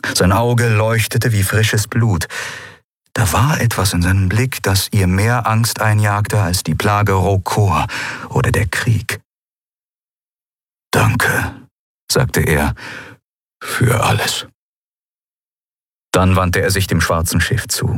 Sein Auge leuchtete wie frisches Blut. Da war etwas in seinem Blick, das ihr mehr Angst einjagte als die Plage Rokor oder der Krieg. »Danke«, sagte er, »für alles.« Dann wandte er sich dem schwarzen Schiff zu.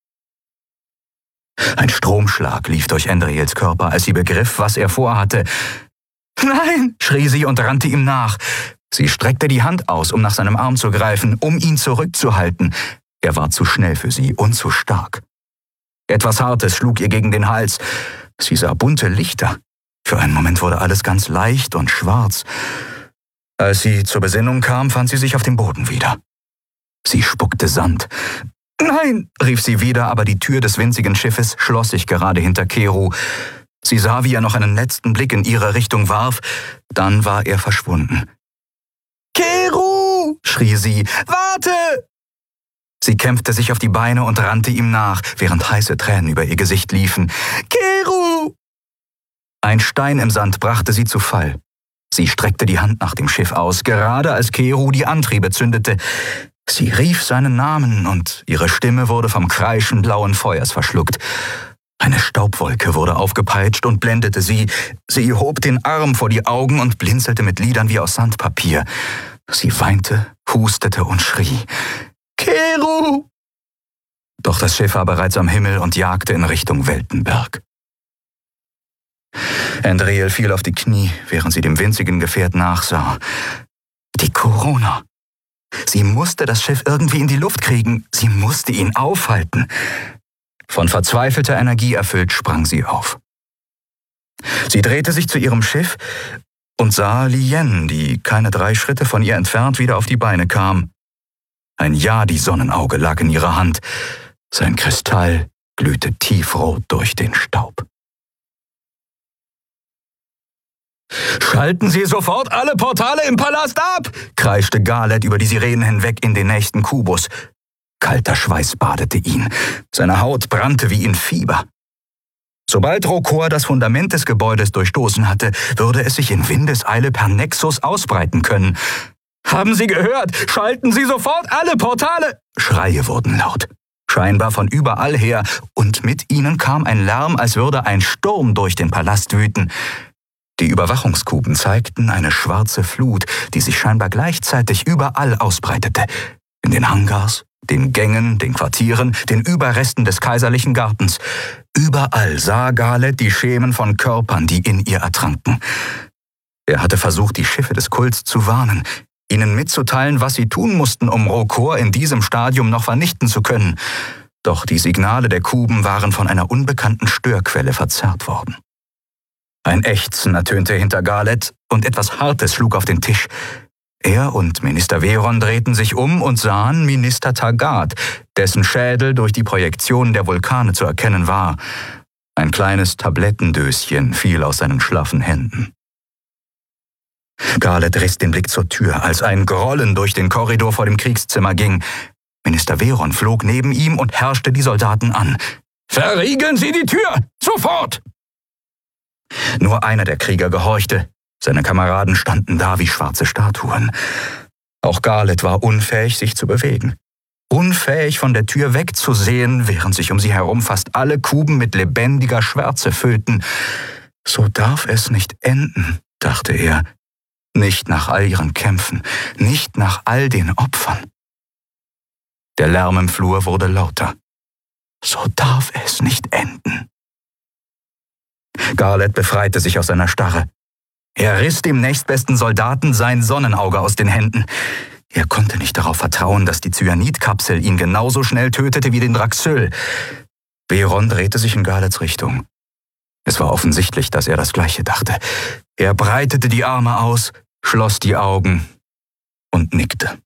Ein Stromschlag lief durch Andriels Körper, als sie begriff, was er vorhatte. »Nein«, schrie sie und rannte ihm nach. Sie streckte die Hand aus, um nach seinem Arm zu greifen, um ihn zurückzuhalten. Er war zu schnell für sie und zu stark. Etwas Hartes schlug ihr gegen den Hals. Sie sah bunte Lichter. Für einen Moment wurde alles ganz leicht und schwarz. Als sie zur Besinnung kam, fand sie sich auf dem Boden wieder. Sie spuckte Sand. »Nein«, rief sie wieder, aber die Tür des winzigen Schiffes schloss sich gerade hinter Keru. Sie sah, wie er noch einen letzten Blick in ihre Richtung warf. Dann war er verschwunden. »Keru«, schrie sie, »warte!« Sie kämpfte sich auf die Beine und rannte ihm nach, während heiße Tränen über ihr Gesicht liefen. »Keru!« Ein Stein im Sand brachte sie zu Fall. Sie streckte die Hand nach dem Schiff aus, gerade als Keru die Antriebe zündete. Sie rief seinen Namen und ihre Stimme wurde vom Kreischen blauen Feuers verschluckt. Eine Staubwolke wurde aufgepeitscht und blendete sie. Sie hob den Arm vor die Augen und blinzelte mit Lidern wie aus Sandpapier. Sie weinte, hustete und schrie. »Keru!« Doch das Schiff war bereits am Himmel und jagte in Richtung Weltenberg. Andriel fiel auf die Knie, während sie dem winzigen Gefährt nachsah. Die Corona. Sie musste das Schiff irgendwie in die Luft kriegen. Sie musste ihn aufhalten. Von verzweifelter Energie erfüllt sprang sie auf. Sie drehte sich zu ihrem Schiff und sah Lien, die keine 3 Schritte von ihr entfernt wieder auf die Beine kam. Ein Yadi-Sonnenauge lag in ihrer Hand. Sein Kristall glühte tiefrot durch den Staub. »Schalten Sie sofort alle Portale im Palast ab«, kreischte Galet über die Sirenen hinweg in den nächsten Kubus. Kalter Schweiß badete ihn. Seine Haut brannte wie in Fieber. Sobald Rokor das Fundament des Gebäudes durchstoßen hatte, würde es sich in Windeseile per Nexus ausbreiten können. »Haben Sie gehört? Schalten Sie sofort alle Portale!« Schreie wurden laut. Scheinbar von überall her, und mit ihnen kam ein Lärm, als würde ein Sturm durch den Palast wüten. Die Überwachungskuben zeigten eine schwarze Flut, die sich scheinbar gleichzeitig überall ausbreitete. In den Hangars, den Gängen, den Quartieren, den Überresten des kaiserlichen Gartens. Überall sah Galet die Schemen von Körpern, die in ihr ertranken. Er hatte versucht, die Schiffe des Kults zu warnen, ihnen mitzuteilen, was sie tun mussten, um Rokor in diesem Stadium noch vernichten zu können. Doch die Signale der Kuben waren von einer unbekannten Störquelle verzerrt worden. Ein Ächzen ertönte hinter Galet und etwas Hartes schlug auf den Tisch. Er und Minister Veron drehten sich um und sahen Minister Taggart, dessen Schädel durch die Projektion der Vulkane zu erkennen war. Ein kleines Tablettendöschen fiel aus seinen schlaffen Händen. Galet riss den Blick zur Tür, als ein Grollen durch den Korridor vor dem Kriegszimmer ging. Minister Veron flog neben ihm und herrschte die Soldaten an. »Verriegeln Sie die Tür! Sofort!« Nur einer der Krieger gehorchte. Seine Kameraden standen da wie schwarze Statuen. Auch Galet war unfähig, sich zu bewegen. Unfähig, von der Tür wegzusehen, während sich um sie herum fast alle Kuben mit lebendiger Schwärze füllten. So darf es nicht enden, dachte er. Nicht nach all ihren Kämpfen, nicht nach all den Opfern. Der Lärm im Flur wurde lauter. So darf es nicht enden. Galet befreite sich aus seiner Starre. Er riss dem nächstbesten Soldaten sein Sonnenauge aus den Händen. Er konnte nicht darauf vertrauen, dass die Cyanidkapsel ihn genauso schnell tötete wie den Draxyl. Veron drehte sich in Galets Richtung. Es war offensichtlich, dass er das Gleiche dachte. Er breitete die Arme aus, schloss die Augen und nickte.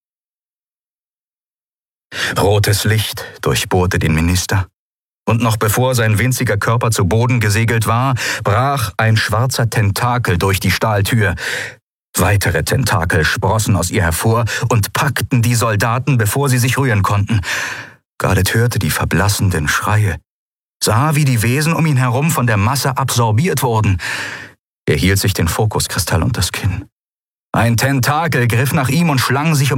Rotes Licht durchbohrte den Minister. Und noch bevor sein winziger Körper zu Boden gesegelt war, brach ein schwarzer Tentakel durch die Stahltür. Weitere Tentakel sprossen aus ihr hervor und packten die Soldaten, bevor sie sich rühren konnten. Galet hörte die verblassenden Schreie, sah, wie die Wesen um ihn herum von der Masse absorbiert wurden. Er hielt sich den Fokuskristall unter das Kinn. Ein Tentakel griff nach ihm und schlang sich um